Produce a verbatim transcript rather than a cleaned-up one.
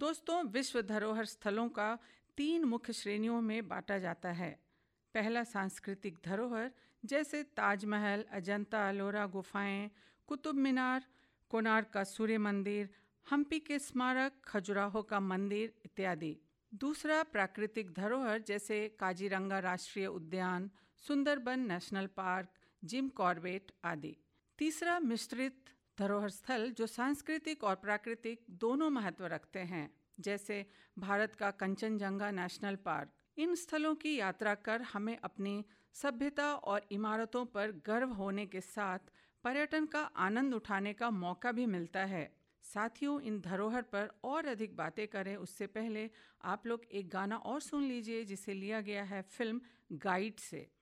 दोस्तों, विश्व धरोहर स्थलों का तीन मुख्य श्रेणियों में बांटा जाता है। पहला सांस्कृतिक धरोहर, जैसे ताजमहल, अजंता अलोरा गुफाएं, कुतुब मीनार, कोणार्क का सूर्य मंदिर, हम्पी के स्मारक, खजुराहो का मंदिर इत्यादि। दूसरा प्राकृतिक धरोहर, जैसे काजीरंगा राष्ट्रीय उद्यान, Sundarban national park, Jim Corbett आदि। तीसरा मिश्रित धरोहर स्थल, जो सांस्कृतिक और प्राकृतिक दोनों महत्व रखते हैं, जैसे भारत का कंचनजंगा नेशनल पार्क। इन स्थलों की यात्रा कर हमें अपनी सभ्यता और इमारतों पर गर्व होने के साथ पर्यटन का आनंद उठाने का मौका भी मिलता है। साथियों, इन धरोहर पर और अधिक बातें करें उससे पहले आप लोग एक गाना और सुन लीजिए, जिसे लिया गया है फिल्म गाइड से।